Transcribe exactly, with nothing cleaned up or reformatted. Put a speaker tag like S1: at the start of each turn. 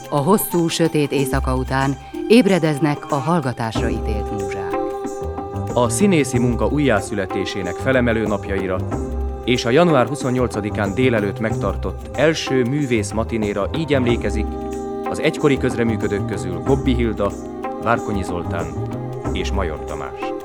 S1: A hosszú, sötét éjszaka után ébredeznek a hallgatásra ítélt múzsák.
S2: A színészi munka újjászületésének felemelő napjaira és a január huszonnyolcadikán délelőtt megtartott első művész matinéra így emlékezik az egykori közreműködők közül Gobbi Hilda, Várkonyi Zoltán és Major Tamás.